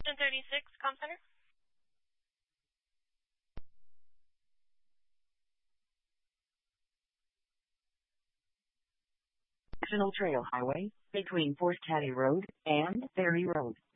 1036, Com Center. National Trail Highway between Fort Caddy Road and Ferry Road.